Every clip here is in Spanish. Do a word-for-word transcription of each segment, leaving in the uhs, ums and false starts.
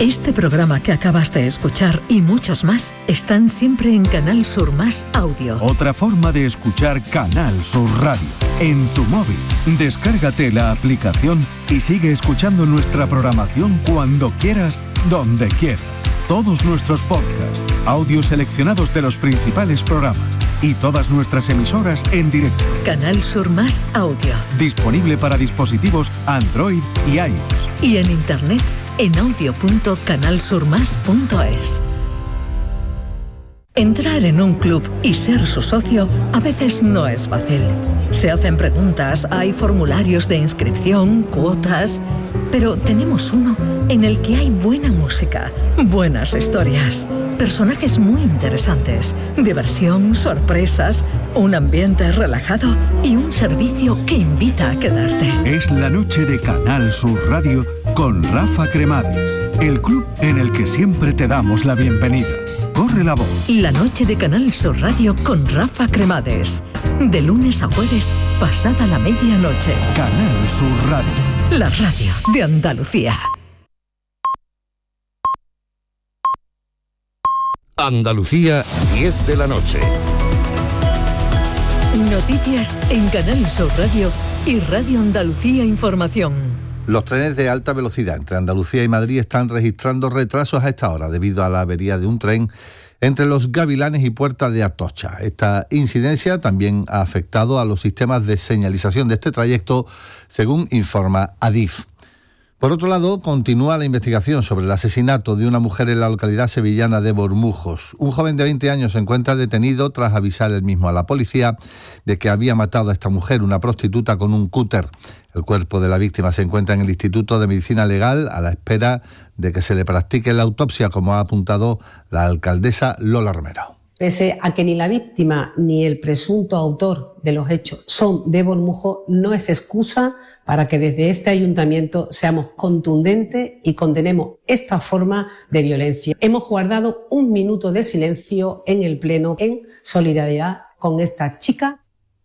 Este programa que acabas de escuchar y muchos más están siempre en Canal Sur Más Audio. Otra forma de escuchar Canal Sur Radio. En tu móvil, descárgate la aplicación y sigue escuchando nuestra programación cuando quieras, donde quieras. Todos nuestros podcasts, audios seleccionados de los principales programas y todas nuestras emisoras en directo. Canal Sur Más Audio. Disponible para dispositivos Android y iOS. Y en internet en audio punto canal sur más punto es. Entrar en un club y ser su socio a veces no es fácil. Se hacen preguntas, hay formularios de inscripción, cuotas, pero tenemos uno en el que hay buena música, buenas historias, personajes muy interesantes, diversión, sorpresas, un ambiente relajado y un servicio que invita a quedarte. Es la noche de Canal Sur Radio con Rafa Cremades, el club en el que siempre te damos la bienvenida. Corre la voz. La noche de Canal Sur Radio con Rafa Cremades. De lunes a jueves, pasada la medianoche. Canal Sur Radio. La radio de Andalucía. Andalucía, diez de la noche. Noticias en Canal Sur Radio y Radio Andalucía Información. Los trenes de alta velocidad entre Andalucía y Madrid están registrando retrasos a esta hora debido a la avería de un tren entre los Gavilanes y Puerta de Atocha. Esta incidencia también ha afectado a los sistemas de señalización de este trayecto, según informa Adif. Por otro lado, continúa la investigación sobre el asesinato de una mujer en la localidad sevillana de Bormujos. Un joven de veinte años se encuentra detenido tras avisar él mismo a la policía de que había matado a esta mujer, una prostituta, con un cúter. El cuerpo de la víctima se encuentra en el Instituto de Medicina Legal a la espera de que se le practique la autopsia, como ha apuntado la alcaldesa Lola Romero. Pese a que ni la víctima ni el presunto autor de los hechos son de Bormujos, no es excusa para que desde este ayuntamiento seamos contundentes y condenemos esta forma de violencia. Hemos guardado un minuto de silencio en el Pleno en solidaridad con esta chica.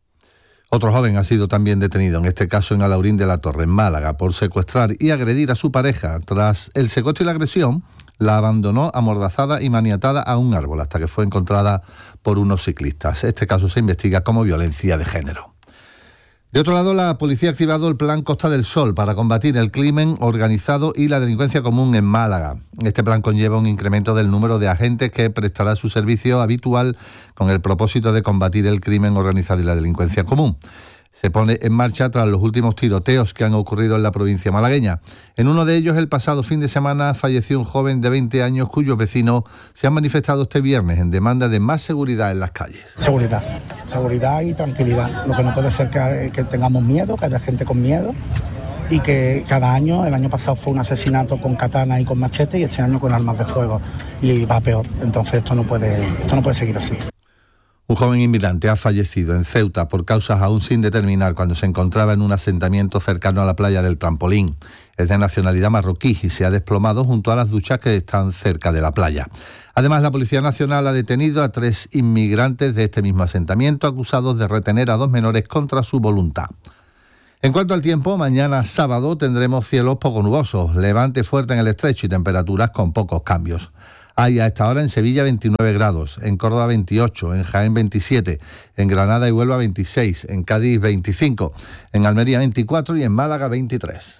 Otro joven ha sido también detenido, en este caso en Alhaurín de la Torre, en Málaga, por secuestrar y agredir a su pareja. Tras el secuestro y la agresión, la abandonó amordazada y maniatada a un árbol hasta que fue encontrada por unos ciclistas. Este caso se investiga como violencia de género. De otro lado, la policía ha activado el Plan Costa del Sol para combatir el crimen organizado y la delincuencia común en Málaga. Este plan conlleva un incremento del número de agentes que prestará su servicio habitual con el propósito de combatir el crimen organizado y la delincuencia común. Se pone en marcha tras los últimos tiroteos que han ocurrido en la provincia malagueña. En uno de ellos, el pasado fin de semana, falleció un joven de veinte años cuyos vecinos se han manifestado este viernes en demanda de más seguridad en las calles. Seguridad, seguridad y tranquilidad. Lo que no puede ser que, que tengamos miedo, que haya gente con miedo y que cada año, el año pasado fue un asesinato con katana y con machete y este año con armas de fuego y va peor. Entonces esto no puede, esto no puede seguir así. Un joven inmigrante ha fallecido en Ceuta por causas aún sin determinar cuando se encontraba en un asentamiento cercano a la playa del Trampolín. Es de nacionalidad marroquí y se ha desplomado junto a las duchas que están cerca de la playa. Además, la Policía Nacional ha detenido a tres inmigrantes de este mismo asentamiento acusados de retener a dos menores contra su voluntad. En cuanto al tiempo, mañana sábado tendremos cielos poco nubosos, levante fuerte en el estrecho y temperaturas con pocos cambios. Hay a esta hora en Sevilla veintinueve grados, en Córdoba veintiocho, en Jaén veintisiete, en Granada y Huelva veintiséis, en Cádiz veinticinco, en Almería veinticuatro y en Málaga veintitrés.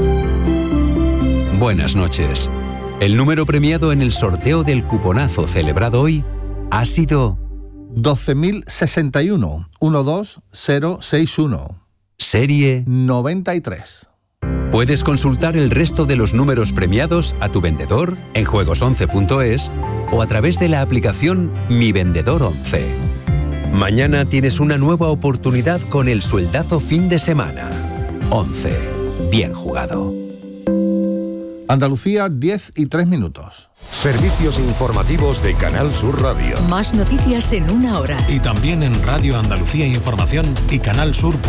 Buenas noches. El número premiado en el sorteo del cuponazo celebrado hoy ha sido doce mil sesenta y uno, uno dos cero seis uno. Serie noventa y tres. Puedes consultar el resto de los números premiados a tu vendedor en juegos once punto es o a través de la aplicación Mi Vendedor once. Mañana tienes una nueva oportunidad con el sueldazo fin de semana. once. Bien jugado. Andalucía, diez y tres minutos. Servicios informativos de Canal Sur Radio. Más noticias en una hora. Y también en Radio Andalucía Información y canal sur punto es.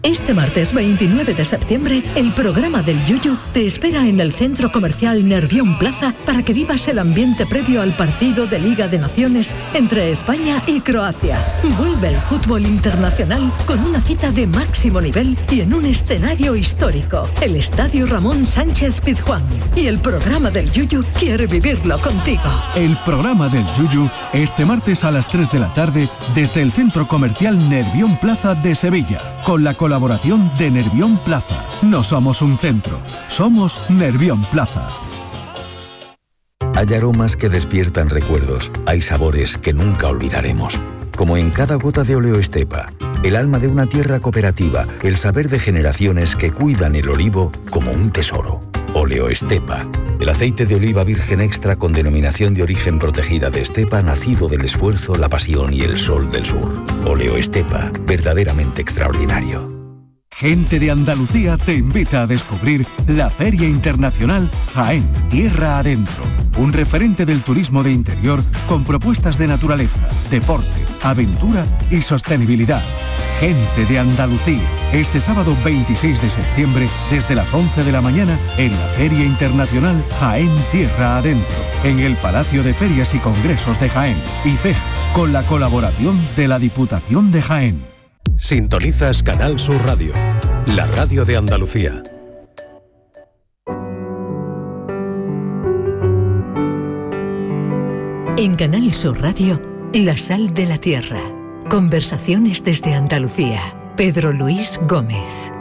Este martes veintinueve de septiembre, el programa del Yuyu te espera en el Centro Comercial Nervión Plaza para que vivas el ambiente previo al partido de Liga de Naciones entre España y Croacia. Vuelve el fútbol internacional con una cita de máximo nivel y en un escenario histórico, el Estadio Ramón Sánchez Pizjuán. Y el programa del Yuyu quiere vivirlo contigo. El programa del Yuyu este martes a las tres de la tarde desde el Centro Comercial Nervión Plaza de Sevilla, con la colaboración de Nervión Plaza. No somos un centro, somos Nervión Plaza. Hay aromas que despiertan recuerdos, hay sabores que nunca olvidaremos. Como en cada gota de Oleo Estepa, el alma de una tierra cooperativa, el saber de generaciones que cuidan el olivo como un tesoro. Oleo Estepa, el aceite de oliva virgen extra con denominación de origen protegida de Estepa, nacido del esfuerzo, la pasión y el sol del sur. Oleo Estepa, verdaderamente extraordinario. Gente de Andalucía te invita a descubrir la Feria Internacional Jaén, Tierra Adentro. Un referente del turismo de interior con propuestas de naturaleza, deporte, aventura y sostenibilidad. Gente de Andalucía, este sábado veintiséis de septiembre desde las once de la mañana en la Feria Internacional Jaén, Tierra Adentro, en el Palacio de Ferias y Congresos de Jaén, I F E J, con la colaboración de la Diputación de Jaén. Sintonizas Canal Sur Radio, la radio de Andalucía. En Canal Sur Radio, La Sal de la Tierra. Conversaciones desde Andalucía. Pedro Luis Gómez.